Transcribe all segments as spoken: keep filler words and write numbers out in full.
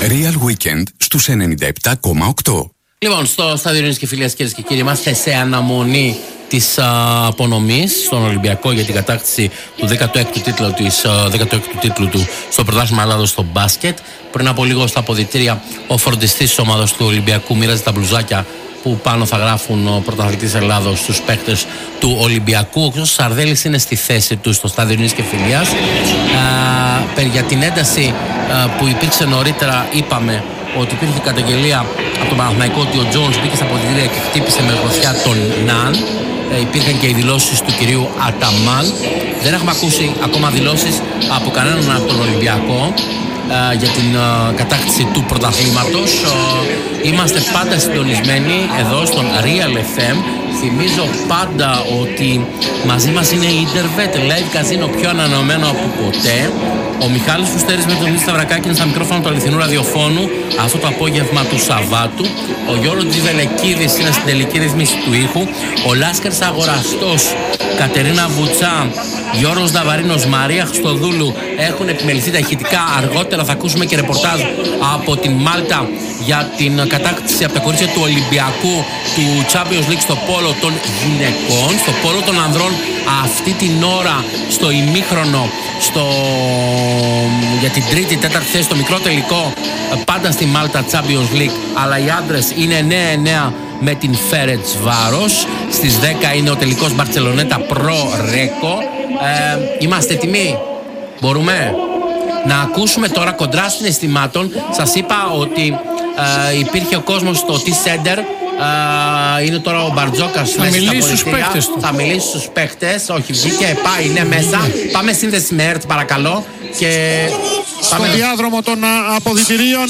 Real Weekend στους ενενήντα επτά κόμμα οκτώ. Λοιπόν, στο Στάδιο Ειρήνης και Φιλίας, κυρίες και κύριοι, είμαστε σε αναμονή της α, απονομής στον Ολυμπιακό για την κατάκτηση του δέκατου έκτου τίτλου, της, α, δέκατου έκτου τίτλου του στο Πρωτάθλημα Ελλάδος στο μπάσκετ. Πριν από λίγο στα αποδυτήρια, ο φροντιστής της ομάδας του Ολυμπιακού μοίραζε τα μπλουζάκια που πάνω θα γράφουν ο πρωταθλητής Ελλάδος στους παίκτες του Ολυμπιακού. Ο κ. Σαρδέλης είναι στη θέση του στο Στάδιο Ειρήνης και Φιλίας. Α, για την ένταση α, που υπήρξε νωρίτερα, είπαμε ότι υπήρχε καταγγελία από τον Παναθηναϊκό ότι ο Τζόνς μπήκε στα αποδυτήρια και χτύπησε με γροθιά τον Ναν. Ε, υπήρχαν και οι δηλώσεις του κυρίου Αταμάν. Δεν έχουμε ακούσει ακόμα δηλώσεις από κανέναν από τον Ολυμπιακό ε, για την ε, κατάκτηση του πρωταθλήματος. Ε, είμαστε πάντα συντονισμένοι εδώ στον Real εφ εμ. Θυμίζω πάντα ότι μαζί μας είναι η Intervet Live Casino, πιο ανανεωμένο από ποτέ. Ο Μιχάλης Φουστέρης με τον Νίκη Σταυρακάκη είναι στα μικρόφωνα του αληθινού ραδιοφώνου αυτό το απόγευμα του Σαββάτου. Ο Γιώργος Τζιβελεκίδης είναι στην τελική ρυθμίση του ήχου. Ο Λάσκαρης Αγοραστός, Κατερίνα Βουτσά, Γιώργος Δαβαρίνος, Μαρία Χριστοδούλου έχουν επιμεληθεί τα ηχητικά. Αργότερα θα ακούσουμε και ρεπορτάζ από την Μάλτα για την κατάκτηση από τα κορίτσια του Ολυμπιακού του Champions League στο πόλο των γυναικών. Στο πόλο των ανδρών αυτή την ώρα στο ημίχρονο στο... για την τρίτη, τέταρτη θέση στο μικρό τελικό, πάντα στη Μάλτα Champions League, αλλά οι άντρες είναι εννέα εννέα με την Φέρετς Βάρος. Στις δέκα είναι ο τελικός Μπαρτσελονέτα Προ Ρέκο. Ε, είμαστε έτοιμοι? Μπορούμε να ακούσουμε τώρα κοντρά συναισθημάτων. Σας είπα ότι ε, υπήρχε ο κόσμος στο T-Center. Uh, είναι τώρα ο Μπαρτζόκας θα μιλήσει στους παίχτες του. Θα μιλήσει στους παίχτες. Όχι, βγήκε, πάει, είναι μέσα. Πάμε σύνδεση με ΕΡΤ, παρακαλώ. Και στο πάμε διάδρομο των αποδυτηρίων.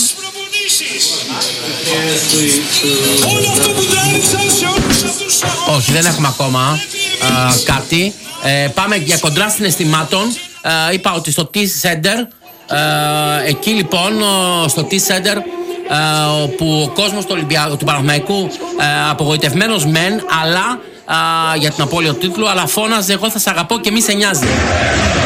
Όχι, δεν έχουμε ακόμα uh, κάτι. uh, Πάμε για κοντρά συναισθημάτων. uh, Είπα ότι στο T-Center, uh, εκεί λοιπόν uh, στο T-Center, Uh, που ο κόσμος του, Ολυμπια... του Παναθηναϊκού uh, απογοητευμένος μεν, αλλά uh, για την απώλεια του τίτλου, αλλά φώναζε εγώ θα σ' αγαπώ και μη σε νοιάζει.